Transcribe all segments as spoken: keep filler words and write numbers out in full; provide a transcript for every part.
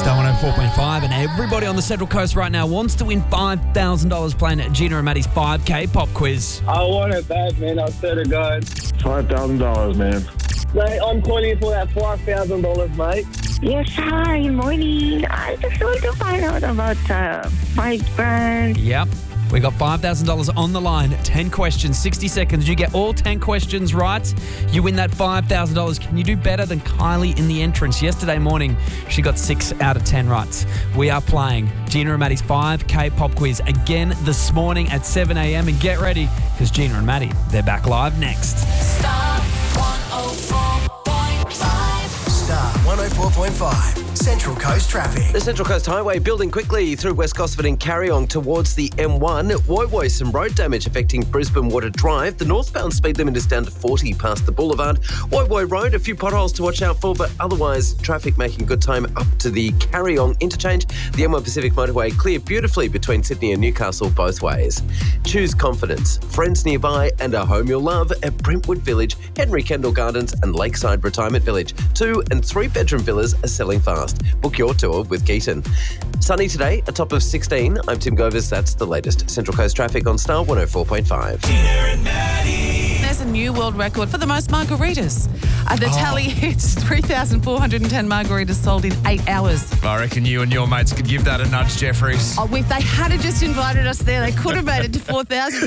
Star one oh four point five, and everybody on the Central Coast right now wants to win five thousand dollars playing at Gina and Maddie's five K pop quiz. I want it bad, man. I swear to God. five thousand dollars, man. Mate, I'm calling you for that five thousand dollars, mate. Yes, hi, morning. I just want to find out about uh, my brand. Yep. We got five thousand dollars on the line. ten questions, sixty seconds. You get all ten questions right, you win that five thousand dollars. Can you do better than Kylie in the entrance? Yesterday morning, she got six out of ten right. We are playing Gina and Maddie's five K pop quiz again this morning at seven a.m. And get ready, because Gina and Maddie, they're back live next. Star one oh four point five. Star one oh four point five. Central Coast traffic. The Central Coast Highway building quickly through West Gosford and Carryong towards the M one. Woy Woy, some road damage affecting Brisbane Water Drive. The northbound speed limit is down to forty past the boulevard. Woy Woy Road, a few potholes to watch out for, but otherwise traffic making good time up to the Carryong interchange. The M one Pacific Motorway cleared beautifully between Sydney and Newcastle both ways. Choose confidence, friends nearby and a home you'll love at Brentwood Village, Henry Kendall Gardens and Lakeside Retirement Village. Two and three bedroom villas are selling fast. Book your tour with Geeton. Sunny today, a top of sixteen. I'm Tim Govers. That's the latest Central Coast traffic on Star one oh four point five. There's a new world record for the most margaritas. Uh, the tally hits three thousand four hundred ten margaritas sold in eight hours. I reckon you and your mates could give that a nudge, Jeffries. Oh, if they had just invited us there, they could have made it to four thousand.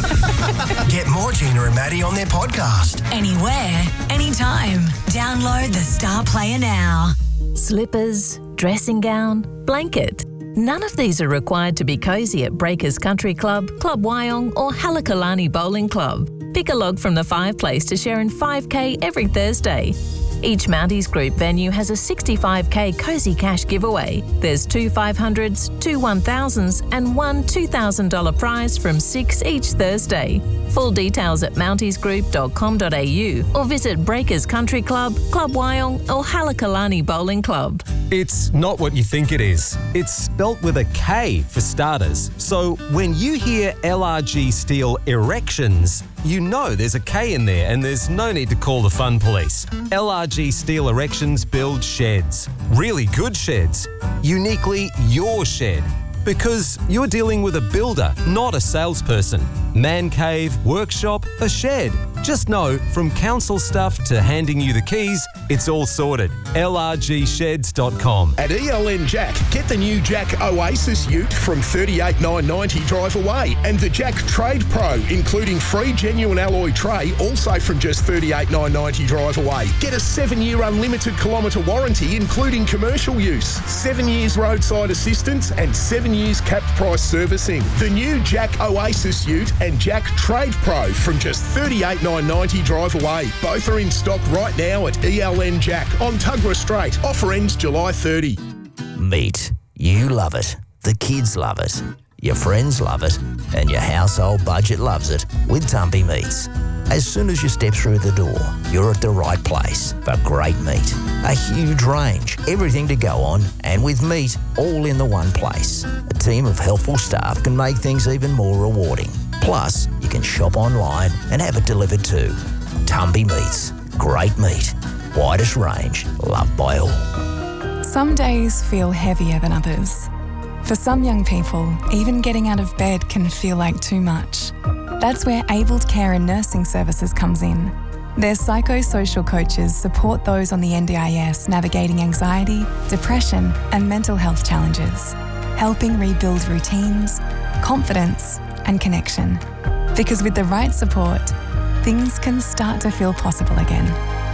Get more Gina and Maddie on their podcast. Anywhere, anytime. Download the Star Player now. Slippers, dressing gown, blanket. None of these are required to be cosy at Breakers Country Club, Club Wyong or Halakalani Bowling Club. Pick a log from the fiveplace to share in five K every Thursday. Each Mounties Group venue has a sixty-five K Cozy Cash giveaway. There's two five hundreds, two one thousands and one two thousand dollars prize from six each Thursday. Full details at mounties group dot com dot a u or visit Breakers Country Club, Club Wyong or Halakalani Bowling Club. It's not what you think it is. It's spelt with a K for starters. So when you hear L R G Steel Erections, you know there's a K in there and there's no need to call the fun police. L R G Steel Erections build sheds. Really good sheds. Uniquely your shed. Because you're dealing with a builder, not a salesperson. Man cave, workshop, a shed. Just know, from council stuff to handing you the keys, it's all sorted. L R G sheds dot com. At E L N Jack, get the new Jack Oasis Ute from thirty-eight thousand nine hundred ninety drive away, and the Jack Trade Pro, including free genuine alloy tray, also from just thirty-eight thousand nine hundred ninety drive away. Get a seven-year unlimited kilometre warranty, including commercial use, seven years roadside assistance, and seven years capped price servicing. The new Jack Oasis Ute and Jack Trade Pro from just thirty-eight thousand nine hundred ninety drive away. Both are in stock right now at E L N Jack on Tuggerah Strait. Offer ends July thirtieth. Meat. You love it. The kids love it. Your friends love it. And your household budget loves it with Tumpy Meats. As soon as you step through the door, you're at the right place for great meat. A huge range, everything to go on, and with meat all in the one place. A team of helpful staff can make things even more rewarding. Plus, you can shop online and have it delivered too. Tumpy Meats. Great meat. Widest range. Loved by all. Some days feel heavier than others. For some young people, even getting out of bed can feel like too much. That's where Abled Care and Nursing Services comes in. Their psychosocial coaches support those on the N D I S navigating anxiety, depression, and mental health challenges, helping rebuild routines, confidence, and connection. Because with the right support, things can start to feel possible again.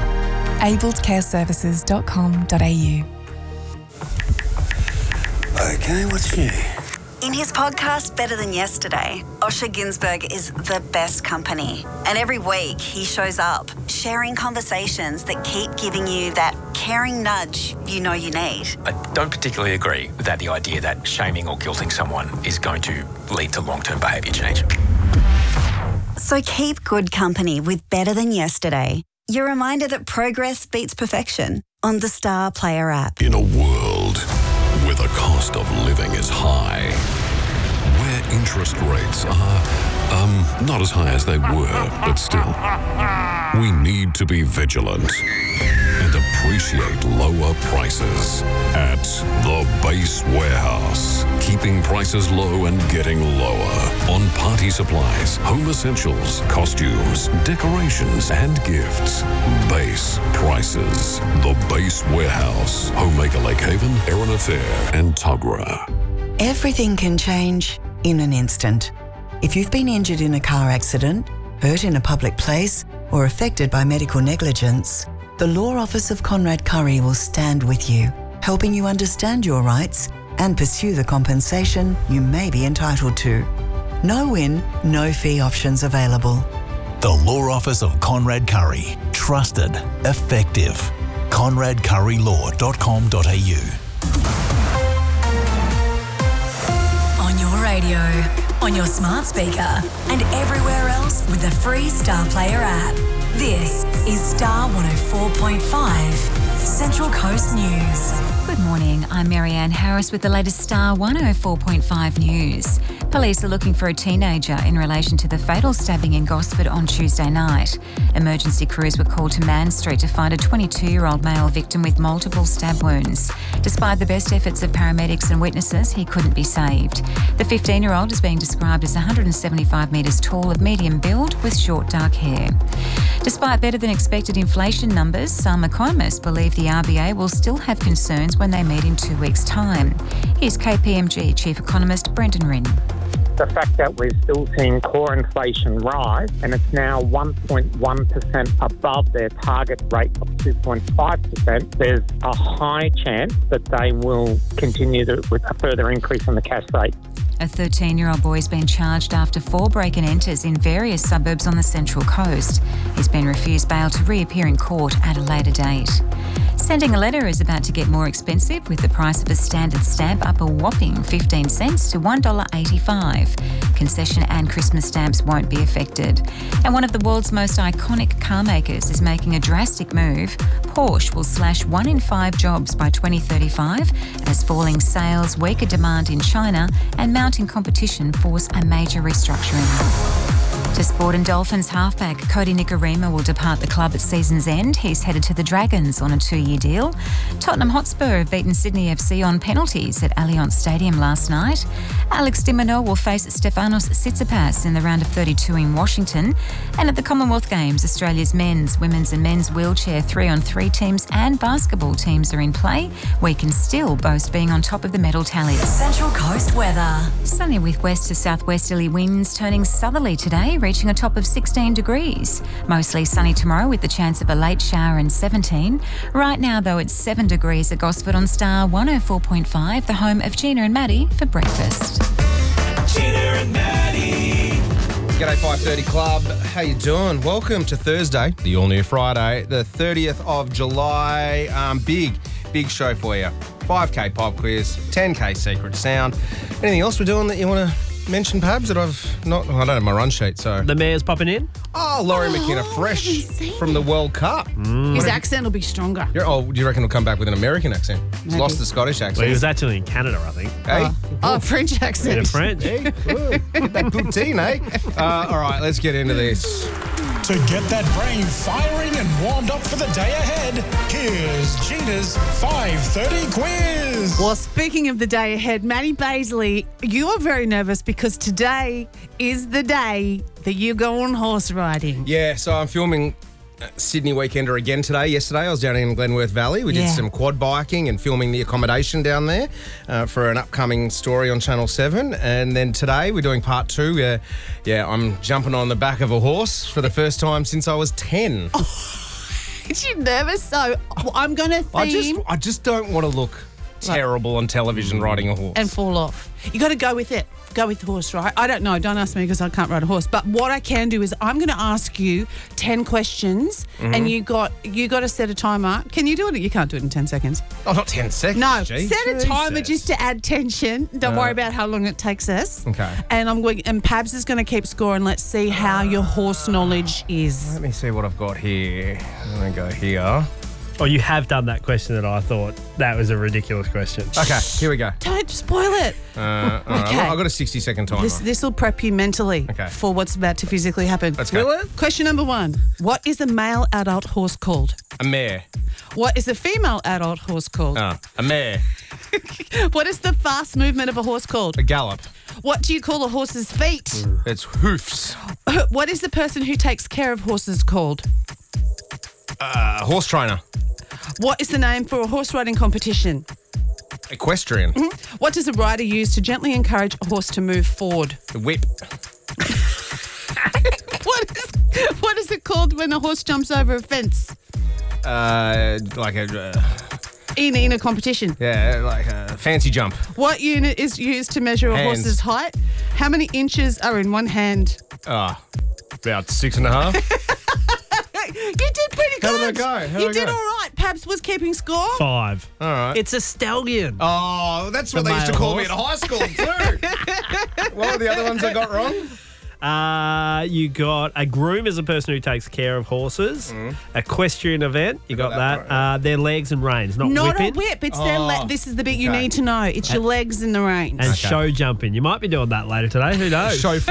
abled care services dot com dot a u. Okay, what's new? In his podcast, Better Than Yesterday, Osher Günsberg is the best company. And every week he shows up, sharing conversations that keep giving you that caring nudge you know you need. I don't particularly agree with that, the idea that shaming or guilting someone is going to lead to long-term behaviour change. So keep good company with Better Than Yesterday. Your reminder that progress beats perfection on the Star Player app. In a world where the cost of living is high, where interest rates are, um, not as high as they were, but still, we need to be vigilant and appreciate lower prices. At the Base Warehouse. Keeping prices low and getting lower on party supplies, home essentials, costumes, decorations, and gifts. Base prices. The Base Warehouse. Homemaker Lake Haven, Erina Fair, and Tuggerah. Everything can change in an instant. If you've been injured in a car accident, hurt in a public place, or affected by medical negligence, the Law Office of Conrad Curry will stand with you, helping you understand your rights and pursue the compensation you may be entitled to. No win, no fee options available. The Law Office of Conrad Curry. Trusted. Effective. conrad curry law dot com dot a u. On your radio, on your smart speaker, and everywhere else with the free Star Player app. This is Star one oh four point five, Central Coast News. Good morning, I'm Marianne Harris with the latest Star one oh four point five news. Police are looking for a teenager in relation to the fatal stabbing in Gosford on Tuesday night. Emergency crews were called to Man Street to find a twenty-two-year-old male victim with multiple stab wounds. Despite the best efforts of paramedics and witnesses, he couldn't be saved. The fifteen-year-old is being described as one hundred seventy-five metres tall, of medium build, with short dark hair. Despite better than expected inflation numbers, some economists believe the R B A will still have concerns when they meet in two weeks' time. Here's K P M G Chief Economist Brendan Rinn. The fact that we're still seeing core inflation rise and it's now one point one percent above their target rate of two point five percent, there's a high chance that they will continue to, with a further increase in the cash rate. A thirteen-year-old boy has been charged after four break-and-enters in various suburbs on the Central Coast. He's been refused bail to reappear in court at a later date. Sending a letter is about to get more expensive, with the price of a standard stamp up a whopping fifteen cents to one dollar eighty-five. Concession and Christmas stamps won't be affected. And one of the world's most iconic car makers is making a drastic move. Porsche will slash one in five jobs by twenty thirty-five as falling sales, weaker demand in China and mounting competition force a major restructuring. To sport, and Dolphins halfback Cody Nikorima will depart the club at season's end. He's headed to the Dragons on a two-year deal. Tottenham Hotspur have beaten Sydney F C on penalties at Allianz Stadium last night. Alex de Minaur will face Stefanos Tsitsipas in the round of thirty-two in Washington. And at the Commonwealth Games, Australia's men's, women's and men's wheelchair three-on-three teams and basketball teams are in play. We can still boast being on top of the medal tallies. Central Coast weather. Sunny with west to southwesterly winds turning southerly today, reaching a top of sixteen degrees. Mostly sunny tomorrow with the chance of a late shower and seventeen. Right now, though, it's seven degrees at Gosford on Star one oh four point five, the home of Gina and Maddie for breakfast. Gina and Maddie. G'day five thirty Club, how you doing? Welcome to Thursday, the all-new Friday, the thirtieth of July. Um, big, big show for you. five K pop quiz, ten K secret sound. Anything else we're doing that you want to mention, Pabs, that I've not... I don't have my run sheet, so... The mayor's popping in? Oh, Laurie oh, McKenna, fresh from the World Cup. Mm. His accent will be stronger. You're, oh, do you reckon he'll come back with an American accent? He's Maybe. lost the Scottish accent. Well, he was actually in Canada, I think. Hey? Oh, oh French accent. Yeah, French. Hey, good. Get that poutine, eh? Uh, all right, let's get into this. To get that brain firing and warmed up for the day ahead, here's Gina's five thirty quiz. Well, speaking of the day ahead, Maddie Baisley, you are very nervous because today is the day that you go on horse riding. Yeah, so I'm filming Sydney Weekender again today. Yesterday I was down in Glenworth Valley. We did Yeah. some quad biking and filming the accommodation down there uh, for an upcoming story on Channel seven. And then today we're doing part two where, yeah, I'm jumping on the back of a horse for the first time since I was ten. Is you nervous? So I'm going to theme... I just, I just don't want to look terrible on television riding a horse. and fall off. You got to go with it. Go with the horse, right? I don't know. Don't ask me because I can't ride a horse. But what I can do is I'm going to ask you ten questions, Mhm. and you got you got to set a timer. Can you do it? You can't do it in ten seconds. Oh, not ten seconds. No, Gee. set a timer Jesus. just to add tension. Don't Uh, worry about how long it takes us. Okay. And I'm going. And Pabs is going to keep score, and let's see how your horse knowledge is. Let me see what I've got here. I'm going to go here. Or you have done that question that I thought that was a ridiculous question. Okay, here we go. Don't spoil it. Uh, all right, Okay. I've got a sixty second timer. This this will prep you mentally Okay. for what's about to physically happen. Let's go. Will it? Question number one. What is a male adult horse called? A mare. What is a female adult horse called? Uh, a mare. What is the fast movement of a horse called? A gallop. What do you call a horse's feet? It's hoofs. What is the person who takes care of horses called? Uh, horse trainer. What is the name for a horse riding competition? Equestrian. Mhm. What does a rider use to gently encourage a horse to move forward? The whip. What is what is it called when a horse jumps over a fence Uh, like a uh, in, in a competition? yeah, like a fancy jump. What unit is used to measure a Hands. horse's height? How many inches are in one hand? Ah, about six and a half. You did pretty How good. did I go? How you did I did go? all right. Pabs was keeping score. Five. All right. It's a stallion. Oh, that's what The they used to male call me horse. at high school too. What were the other ones I got wrong? Uh, you got a groom is a person who takes care of horses. Equestrian event, you got, got that that. Uh, their legs and reins, not, Not whipping. a whip. It's their le- Oh, This is the bit you okay. need to know. It's your legs and the reins. And show jumping. You might be doing that later today. Who knows? Show